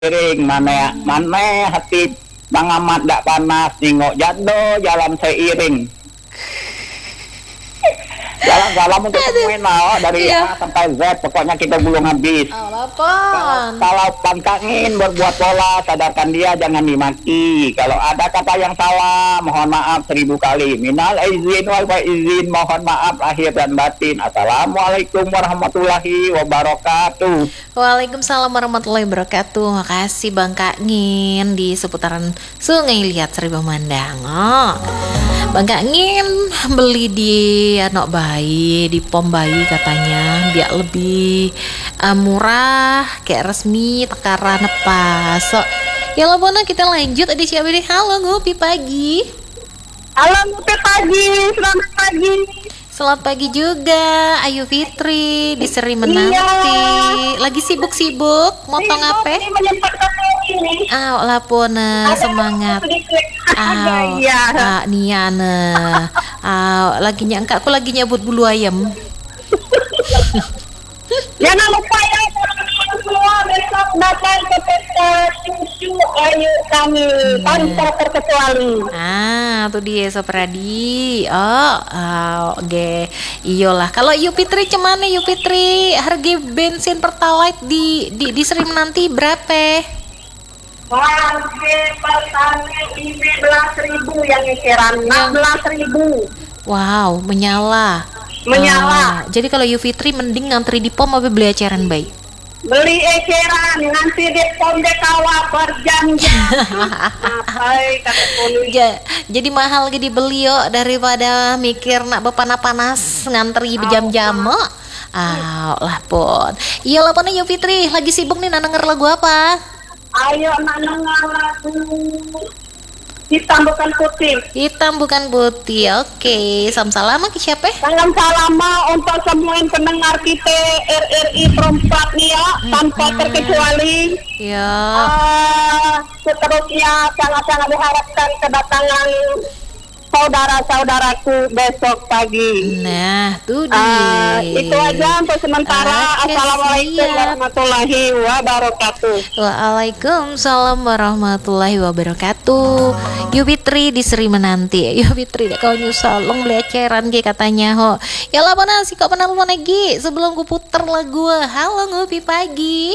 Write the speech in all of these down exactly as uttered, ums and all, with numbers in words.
Piring mana mana hati Bang Ahmad dak panas nengok jado jalan seiring. Jalan-jalan untuk semuanya oh, dari Iya. A sampai Z pokoknya kita belum habis. Allah Kalau, pon. kalau pantangin berbuat pola sadarkan dia jangan dimaki. Kalau ada kata yang salah mohon maaf seribu kali. Minal izin wal izin mohon maaf lahir dan batin. Assalamualaikum warahmatullahi wabarakatuh. Waalaikumsalam warahmatullahi wabarakatuh. Makasih Bang Kak Ngin di seputaran Sungai Liat Seri Pemandang. Oh. Bang Kak Ngin beli di anak bayi, di pom bayi katanya biar lebih uh, murah, kayak resmi tekaran pas. So, ya lah Bona kita lanjut. Ada siapa nih? Halo ngopi pagi. Halo, ngopi pagi, selamat pagi. Selamat pagi juga, Ayu Fitri di Seri Menanti. Iya. Lagi sibuk-sibuk, motong apa? Ini menyempatkan ini. Ah, lapona semangat. Ah, Iya. ah, Niana. Ah, lagi nyangka aku lagi nyabut bulu ayam. Jangan lupa ya teman-teman semua besok datang ke pesta susu Ayu kami tanpa terkecuali. Ah, tuh dia Sopradi. Oh, ah, oke. Iyalah. Kalau Yu Fitri cemana Yu Fitri? Harga bensin Pertalite di di di Seri Menanti berapa? Harga pertama lima belas ribu yang eceran enam belas ribu. Wow, menyala. Ah, Menyala. jadi kalau Yu Fitri mending ngantri di pom apa beli eceran bayi? Beli eceran nanti di pom dekawa berjam-jam. Sampai kata polis. Ja, jadi mahal gede beli yo daripada mikir nak bepana-panas ngantri berjam-jam. Oh. Ah, lah pon. Iya lah pon Yu Fitri lagi sibuk nih denger lagu apa? Ayo nanang lagu hitam bukan putih. Hitam bukan putih. Oke, salam-salam ke siapa? Salam salama untuk semua yang pendengar kita R R I perempat nih ya, tanpa terkecuali. Ya. Ah, seterusnya sangat-sangat diharapkan kedatangan saudara-saudaraku besok pagi. Nah, tuh dia. Ah, itu aja untuk sementara. Oke, Assalamualaikum siap. warahmatullahi wabarakatuh. Waalaikumsalam warahmatullahi wabarakatuh. Yu Fitri di Seri Menanti. Yu Fitri dek kau nyusol long beli eceran ge katanya ho. Ya lah mana sih kok penelpon lagi sebelum ku puter lagu. Halo ngopi pagi.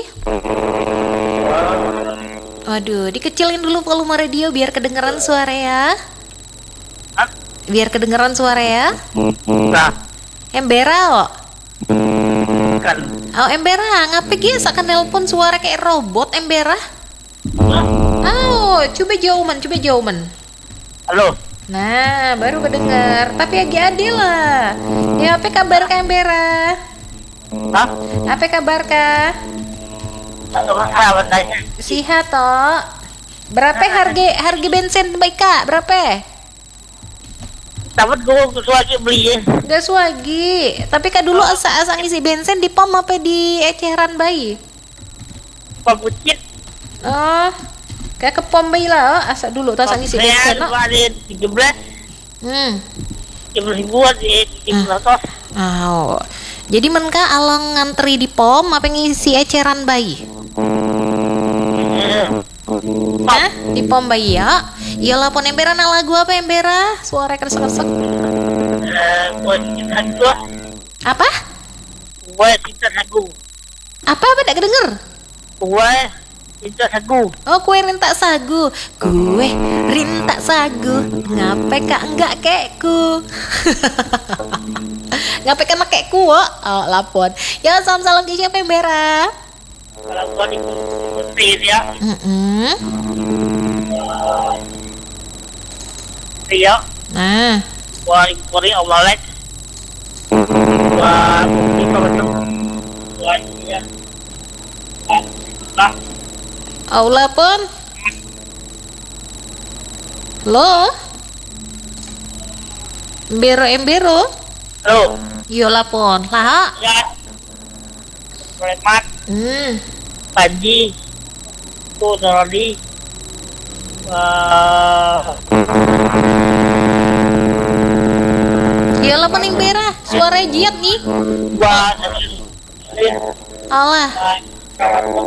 Waduh, dikecilin dulu volume radio biar kedengeran suara ya. Biar kedengeran suara ya. Nah, Embera oh. kan Oh Embera, ngapa ge sakan nelpon suara kayak robot Embera? Oh, coba jauhan, coba jauhan. halo. Nah, baru kedengar. Tapi lagi adil lah. Ya, apa kabar Kak Embera? Hah? Apa kabar Kak? Apa tanya? Sihat toh. Berapa harga harga bensin baik Kak? Berapa? Dapat gue lagi beli ya. Gak swagi. Tapi Kak dulu asa-asa ngisi bensin di pom apa di eceran bayi? Pak Bucit. Oh, kayak ke pom bayi lah. Oh. Asa dulu tuh asa ngisi bensin. No? Ada tiga belas, Hmm. tiga belas ribuan di tiga belas. Oh. Jadi men Kak along ngantri di pom apa ngisi eceran bayi? Nah, di pom bayi ya. Iyalah pon Embera nah lagu apa Embera? Suara kresek-kresek. Buat kita dua, Apa? buat kita sagu, Apa apa tak kedenger? buat kita sagu. Oh, kue rintak sagu. Kue rintak sagu. Ngape Kak enggak kekku? Ngape kan kekku? Oh, oh lapon. Ya salam-salam ke siapa Embera? Kalau buat itu putih ya, Mm-mm. Rio, Nah, buat Korea omelet, buat kita betul, buat ya, nah, oh lapon. Lo? Embero Embero? halo, Yo lapon. Lah. ya, selamat Hmm. pagi, tuh Rodi, uh, Yo lapon Embera. Suara jiat nih. buat Allah. buat